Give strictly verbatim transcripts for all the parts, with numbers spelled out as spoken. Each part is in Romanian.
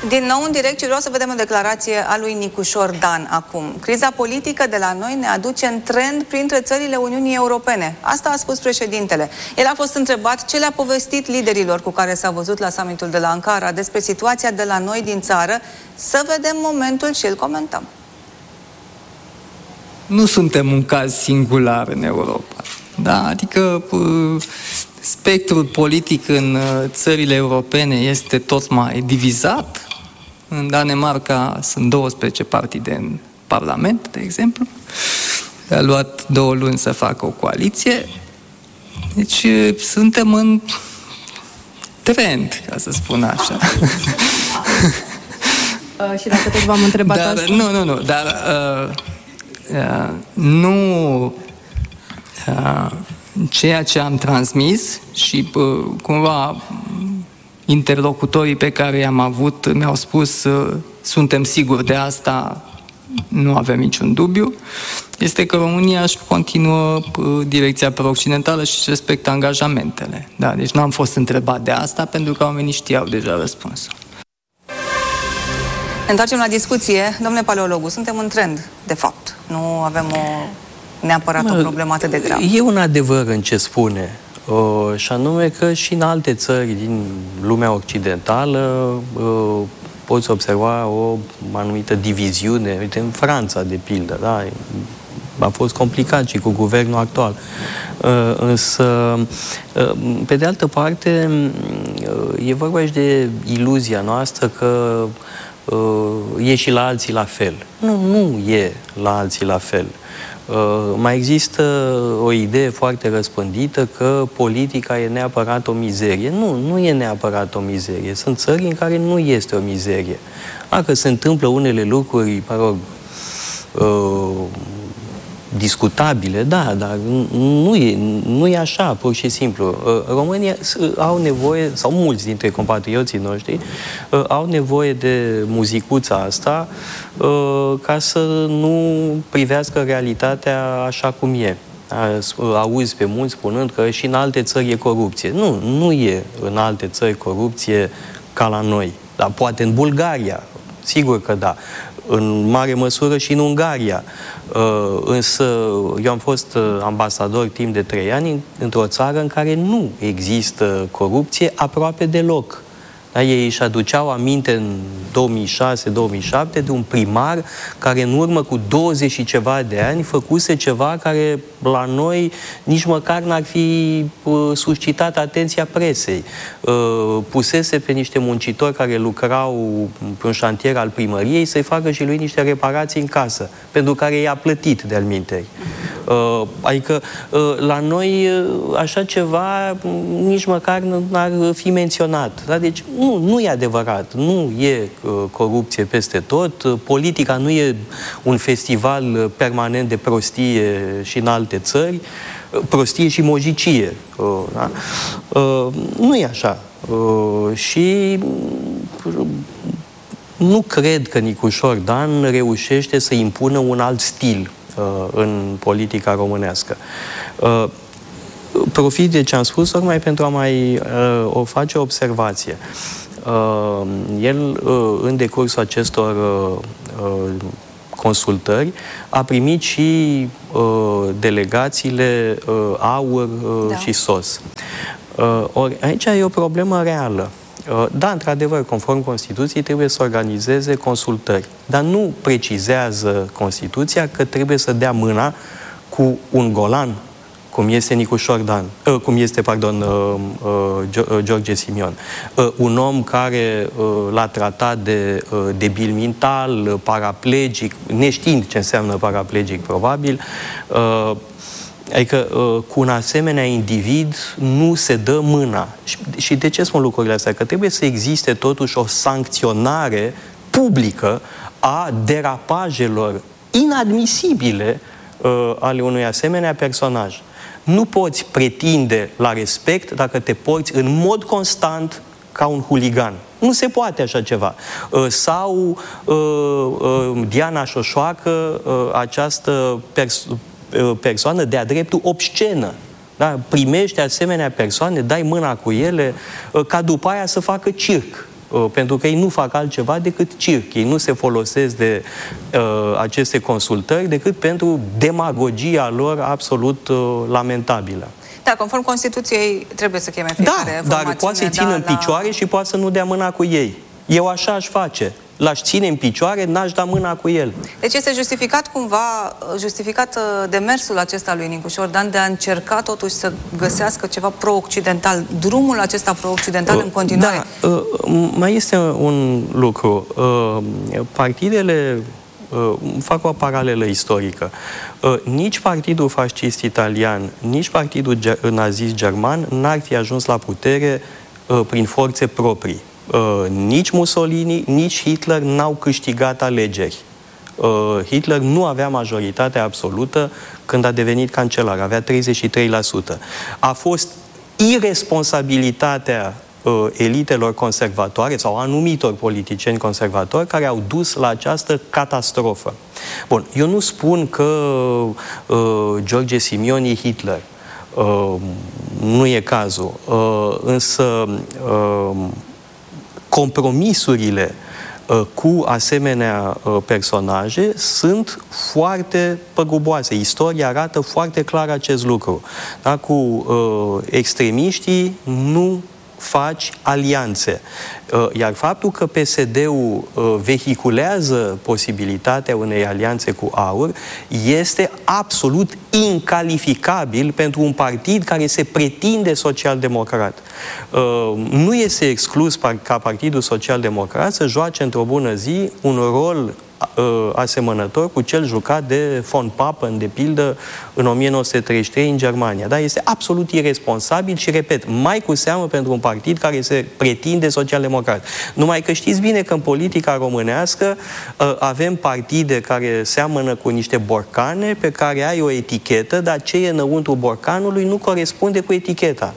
Din nou în direct și vreau să vedem o declarație a lui Nicușor Dan acum. Criza politică de la noi ne aduce în trend printre țările Uniunii Europene. Asta a spus președintele. El a fost întrebat ce le-a povestit liderilor cu care s-a văzut la summitul de la Ankara despre situația de la noi din țară. Să vedem momentul și îl comentăm. Nu suntem un caz singular în Europa. Da? Adică spectrul politic în țările europene este tot mai divizat. În Danemarca sunt douăsprezece partide în Parlament, de exemplu. A luat două luni să facă o coaliție. Deci suntem în trend, ca să spun așa. Uh, și dacă tot v-am întrebat dar, asta... Nu, nu, nu, dar uh, uh, nu uh, ceea ce am transmis și uh, cumva interlocutorii pe care i-am avut mi-au spus uh, suntem siguri de asta, nu avem niciun dubiu, este că România își continuă uh, direcția pro-occidentală și își respectă angajamentele. Da, deci nu am fost întrebat de asta pentru că oamenii știau deja răspunsul. Ne întoarcem la discuție. Domnule paleologu, suntem în trend, de fapt. Nu avem o, neapărat mă, o problemă atât de gravă. E un adevăr în ce spune. Uh, și anume că și în alte țări din lumea occidentală uh, poți observa o anumită diviziune. Uite, în Franța, de pildă, da? A fost complicat și cu guvernul actual. Uh, însă, uh, pe de altă parte, uh, e vorba și de iluzia noastră că uh, e și la alții la fel. Nu, nu e la alții la fel. Uh, mai există o idee foarte răspândită că politica e neapărat o mizerie. Nu, nu e neapărat o mizerie. Sunt țări în care nu este o mizerie. Dacă se întâmplă unele lucruri, mă rog, uh, discutabile, da, dar nu e, nu e așa, pur și simplu. România au nevoie, sau mulți dintre compatrioții noștri, au nevoie de muzicuța asta ca să nu privească realitatea așa cum e. Auzi pe mulți spunând că și în alte țări e corupție. Nu, nu e în alte țări corupție ca la noi. Dar poate în Bulgaria, sigur că da. În mare măsură și în Ungaria. Uh, însă eu am fost ambasador timp de trei ani într-o țară în care nu există corupție aproape deloc. Da, ei își aduceau aminte în două mii șase două mii șapte de un primar care în urmă cu douăzeci și ceva de ani făcuse ceva care la noi nici măcar n-ar fi uh, suscitat atenția presei. Uh, pusese pe niște muncitori care lucrau pe un șantier al primăriei să-i facă și lui niște reparații în casă, pentru care i-a plătit de-al minteri. Uh, adică uh, la noi uh, așa ceva nici măcar n-ar fi menționat. Da? Deci nu, nu e adevărat. Nu e uh, corupție peste tot. Uh, politica nu e un festival uh, permanent de prostie și în alte țări. Uh, prostie și mojicie. Uh, da? uh, nu e așa. Uh, și uh, nu cred că Nicușor Dan reușește să impună un alt stil în politica românească. Profit de ce am spus, tocmai pentru a mai o face o observație. El, în decursul acestor consultări, a primit și delegațiile AUR da. și SOS. Ori aici e o problemă reală. Da, într-adevăr, conform Constituției, trebuie să organizeze consultări. Dar nu precizează Constituția că trebuie să dea mâna cu un golan, cum este Nicușor Dan, uh, cum este, pardon, uh, uh, George Simion. Uh, un om care uh, l-a tratat de uh, debil mental, paraplegic, neștiind ce înseamnă paraplegic, probabil, uh, adică cu un asemenea individ nu se dă mâna. Și de ce spun lucrurile astea? Că trebuie să existe totuși o sancționare publică a derapajelor inadmisibile ale unui asemenea personaj. Nu poți pretinde la respect dacă te porți în mod constant ca un huligan. Nu se poate așa ceva. Sau Diana Șoșoacă, această persoană persoană de-a dreptul obscenă. Da? Primește asemenea persoane, dai mâna cu ele, ca după aia să facă circ. Uh, pentru că ei nu fac altceva decât circ. Ei nu se folosesc de uh, aceste consultări decât pentru demagogia lor absolut uh, lamentabilă. Da, conform Constituției trebuie să cheme fiecare Da, dar poate să-i țină da, în picioare la... și poate să nu dea mâna cu ei. Eu așa aș face. L-aș ține în picioare, n-aș da mâna cu el. Deci este justificat cumva, justificat demersul acesta lui Nicușor Dan de a încerca totuși să găsească ceva pro-occidental, drumul acesta pro-occidental uh, în continuare? Da, uh, mai este un lucru. Uh, partidele, uh, fac o paralelă istorică, uh, nici Partidul Fascist Italian, nici Partidul Nazist German n-ar fi ajuns la putere uh, prin forțe proprii. Uh, nici Mussolini, nici Hitler n-au câștigat alegeri. Uh, Hitler nu avea majoritatea absolută când a devenit cancelar, avea treizeci și trei la sută. A fost irresponsabilitatea uh, elitelor conservatoare sau anumitor politicieni conservatori care au dus la această catastrofă. Bun, eu nu spun că uh, George Simion e Hitler. Uh, nu e cazul. Uh, însă uh, compromisurile uh, cu asemenea uh, personaje sunt foarte păguboase. Istoria arată foarte clar acest lucru. Da? Cu uh, extremiștii nu faci alianțe. Uh, iar faptul că P S D-ul uh, vehiculează posibilitatea unei alianțe cu AUR este absolut incalificabil pentru un partid care se pretinde social-democrat. Uh, nu este exclus ca Partidul Social-Democrat să joace într-o bună zi un rol uh, asemănător cu cel jucat de von Papen, de pildă, în o mie nouă sute treizeci și trei în Germania. Da? Este absolut irresponsabil și, repet, mai cu seamă pentru un partid care se pretinde social-democrat. Numai că știți bine că în politica românească uh, avem partide care seamănă cu niște borcane pe care ai o etichetă, dar ce e înăuntru borcanului nu corespunde cu eticheta.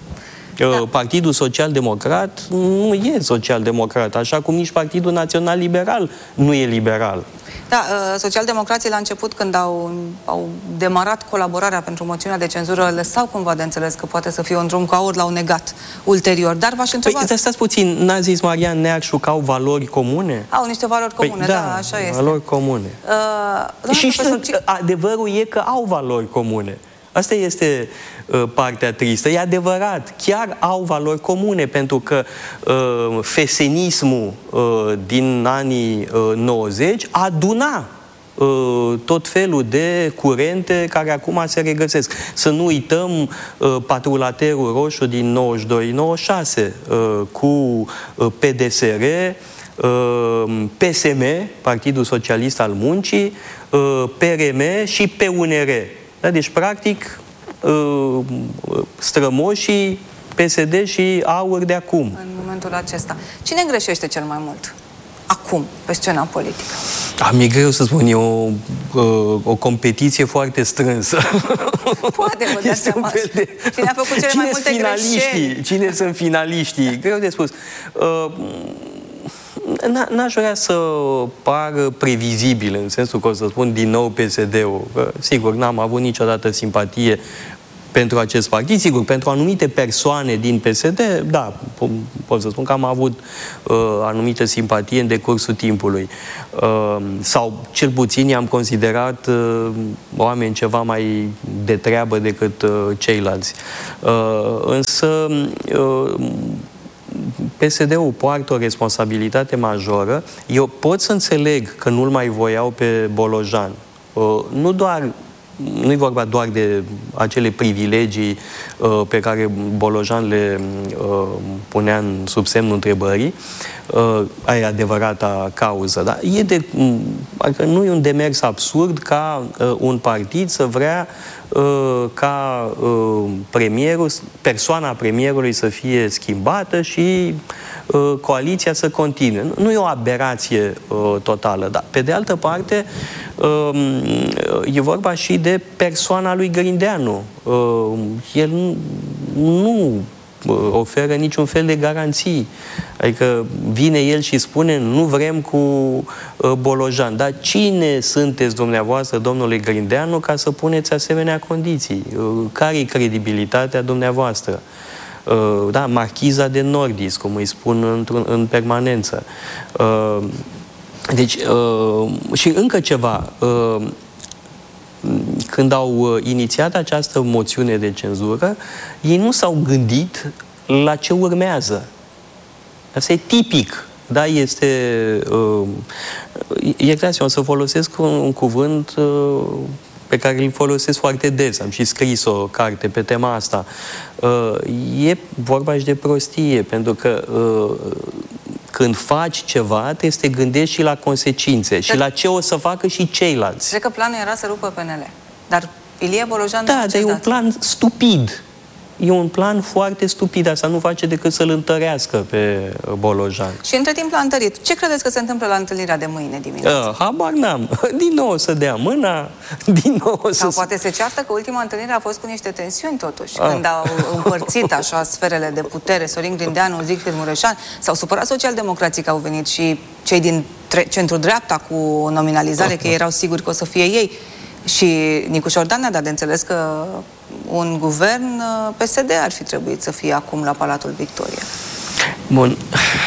Da. Partidul Social-Democrat nu e social-democrat, așa cum nici Partidul Național Liberal nu e liberal. Da, socialdemocrații la început, când au, au demarat colaborarea pentru moțiunea de cenzură, lăsau cumva de înțeles că poate să fie un drum cu AUR, l-au negat ulterior. Dar v-aș întreba... Păi, stați puțin, n-a zis Marian Neacșu că au valori comune? Au niște valori comune, păi, da, da, așa este. valori comune. Uh, și profesor... adevărul e că au valori comune. Asta este uh, partea tristă. E adevărat, chiar au valori comune, pentru că uh, fesenismul uh, din anii uh, nouăzeci aduna uh, tot felul de curente care acum se regăsesc. Să nu uităm uh, patrulaterul roșu din nouăzeci și doi nouăzeci și șase uh, cu uh, P D S R, uh, P S M, Partidul Socialist al Muncii, uh, P R M și P U N R. Da? Deci, practic, strămoșii P S D și AUR de acum. În momentul acesta. Cine greșește cel mai mult acum, pe scena politică? Da, mi-e greu să spun, e o, o competiție foarte strânsă. Poate vă dați seama. De... Cine a făcut cele Cine mai multe greșeli? Cine sunt finaliștii? Greu de spus. Uh, N-aș vrea să par previzibil, în sensul că o să spun din nou P S D-ul. Sigur, n-am avut niciodată simpatie pentru acest partid. Sigur, pentru anumite persoane din P S D, da, pot să spun că am avut uh, anumită simpatie în decursul timpului. Uh, sau, cel puțin, i-am considerat uh, oameni ceva mai de treabă decât uh, ceilalți. Uh, însă... Uh, P S D-ul poartă o responsabilitate majoră. Eu pot să înțeleg că nu-l mai voiau pe Bolojan. Nu doar, nu-i vorba doar de acele privilegii pe care Bolojan le punea în sub semnul întrebării. Aia e adevărata cauză. Da? E de, adică nu e un demers absurd ca un partid să vrea ca premierul, persoana premierului să fie schimbată și coaliția să continue. Nu e o aberație totală, dar pe de altă parte e vorba și de persoana lui Grindeanu. El nu oferă niciun fel de garanții. Adică vine el și spune nu vrem cu uh, Bolojan. Dar cine sunteți dumneavoastră, domnule Grindeanu, ca să puneți asemenea condiții? Uh, care-i credibilitatea dumneavoastră? da, marchiza de Nordis, cum îi spun în permanență. Deci, și încă ceva, când au inițiat această moțiune de cenzură, ei nu s-au gândit la ce urmează. Asta e tipic. Da, este... Uh, iertați-mă, o să folosesc un, un cuvânt uh, pe care îl folosesc foarte des. Am și scris o carte pe tema asta. Uh, e vorba și de prostie, pentru că uh, când faci ceva, trebuie să te gândești și la consecințe și la ce o să facă și ceilalți. Cred că planul era să rupă P N L. Dar Ilie Bolojan... Da, dar e un plan stupid. E un plan foarte stupid. Asta nu face decât să-l întărească pe Bolojan. Și între timp l-a întărit. Ce credeți că se întâmplă la întâlnirea de mâine dimineață? Uh, habar n-am. Din nou o să dea mâna, din nou o să... Sau poate se ceartă că ultima întâlnire a fost cu niște tensiuni, totuși. Uh. Când au împărțit așa sferele de putere, Sorin Grindeanu, Siegfried Mureșan, s-au supărat socialdemocrații că au venit și cei din centru-dreapta cu nominalizare, uh. că erau siguri că o să fie ei. Și Nicu Șordan ne-a dat de înțeles că un guvern P S D ar fi trebuit să fie acum la Palatul Victoria. Bun.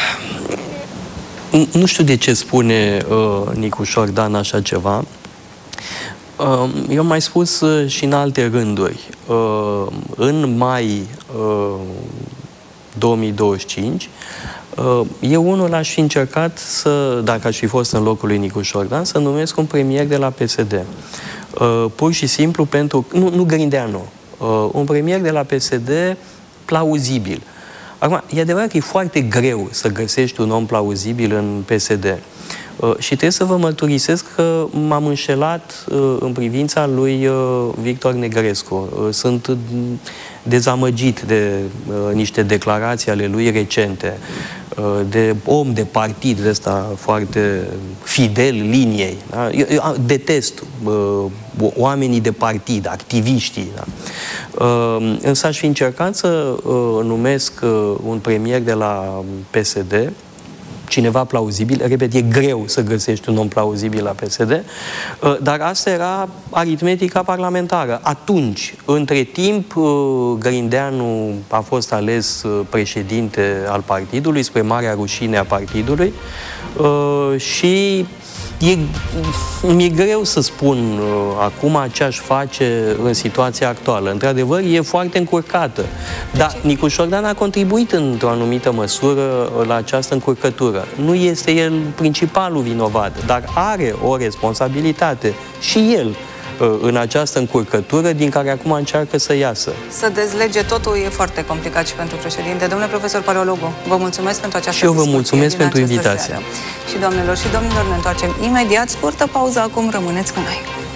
Nu știu de ce spune uh, Nicu Șordan așa ceva. Uh, eu am mai spus uh, și în alte rânduri. Uh, în mai uh, două mii douăzeci și cinci, uh, eu unul aș fi încercat să, dacă aș fi fost în locul lui Nicu Șordan, să numesc un premier de la P S D. Uh, pur și simplu pentru... Nu, nu Grindeanu. Uh, un premier de la P S D plauzibil. Acum, e adevărat că e foarte greu să găsești un om plauzibil în P S D. Uh, și trebuie să vă mărturisesc că m-am înșelat uh, în privința lui uh, Victor Negrescu. Uh, sunt uh, dezamăgit de uh, niște declarații ale lui recente, uh, de om de partid, de ăsta foarte fidel liniei. Da? Eu, eu detest uh, oamenii de partid, activiștii. Da? Uh, însă aș fi încercat să uh, numesc uh, un premier de la P S D, cineva plauzibil. Repet, e greu să găsești un om plauzibil la P S D, dar asta era aritmetica parlamentară. Atunci, între timp, Grindeanu a fost ales președinte al partidului, spre marea rușine a partidului, și E, mi-e greu să spun uh, acum ce aș face în situația actuală. Într-adevăr, e foarte încurcată. Dar Nicu Șordan a contribuit într-o anumită măsură la această încurcătură. Nu este el principalul vinovat, dar are o responsabilitate și el în această încurcătură din care acum încearcă să iasă. Să dezlege totul e foarte complicat și pentru președinte. Domnule profesor Paleologu, vă mulțumesc pentru această Și eu vă mulțumesc pentru invitație. Seară. Și doamnelor și domnilor, ne întoarcem imediat. Scurtă pauză acum, rămâneți cu noi.